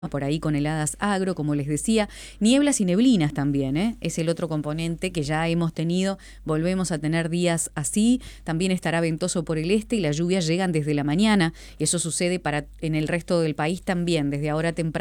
por ahí con heladas agro, como les decía, nieblas y neblinas también, es el otro componente que ya hemos tenido, volvemos a tener días así, también estará ventoso por el este y las lluvias llegan desde la mañana, y eso sucede en el resto del país también, desde ahora temprano.